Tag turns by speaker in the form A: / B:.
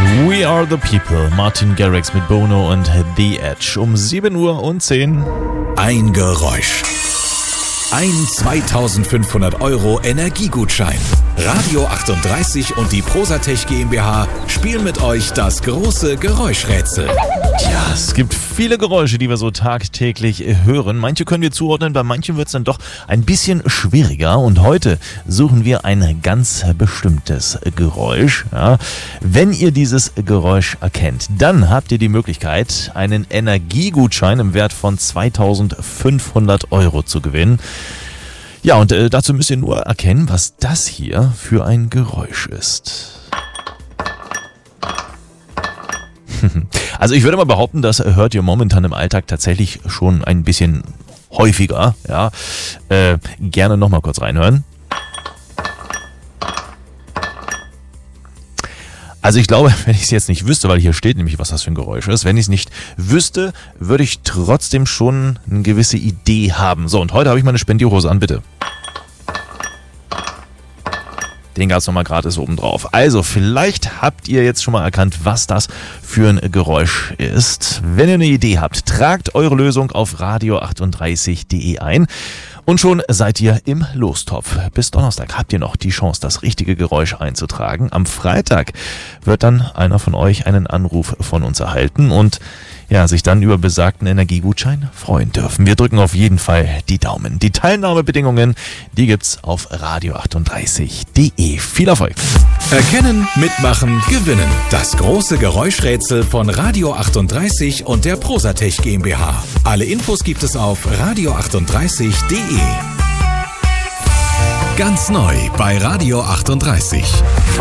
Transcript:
A: We are the people. Martin Garrix mit Bono und The Edge. Um 7:10 Uhr.
B: Ein Geräusch. Ein 2.500 € Energiegutschein. Radio 38 und die Prosatech GmbH spielen mit euch das große Geräuschrätsel.
A: Ja, es gibt viele Geräusche, die wir so tagtäglich hören. Manche können wir zuordnen, bei manchen wird es dann doch ein bisschen schwieriger. Und heute suchen wir ein ganz bestimmtes Geräusch. Ja, wenn ihr dieses Geräusch erkennt, dann habt ihr die Möglichkeit, einen Energiegutschein im Wert von 2.500 € zu gewinnen. Ja, und dazu müsst ihr nur erkennen, was das hier für ein Geräusch ist. Also ich würde mal behaupten, das hört ihr momentan im Alltag tatsächlich schon ein bisschen häufiger. Ja, gerne nochmal kurz reinhören. Also ich glaube, wenn ich es jetzt nicht wüsste, weil hier steht nämlich, was das für ein Geräusch ist, wenn ich es nicht wüsste, würde ich trotzdem schon eine gewisse Idee haben. So, und heute habe ich meine Spendierhose an, bitte. Den gab es nochmal gratis oben drauf. Also, vielleicht habt ihr jetzt schon mal erkannt, was das für ein Geräusch ist. Wenn ihr eine Idee habt, tragt eure Lösung auf radio38.de ein. Und schon seid ihr im Lostopf. Bis Donnerstag habt ihr noch die Chance, das richtige Geräusch einzutragen. Am Freitag wird dann einer von euch einen Anruf von uns erhalten und ja, sich dann über besagten Energiegutschein freuen dürfen. Wir drücken auf jeden Fall die Daumen. Die Teilnahmebedingungen, die gibt's auf radio38.de. Viel Erfolg!
B: Erkennen, mitmachen, gewinnen. Das große Geräuschrätsel von Radio 38 und der Prosatech GmbH. Alle Infos gibt es auf radio38.de. Ganz neu bei Radio 38.